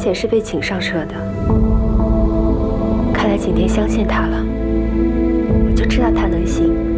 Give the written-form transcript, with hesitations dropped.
前是被请上车的，看来景天相信他了，我就知道他能行。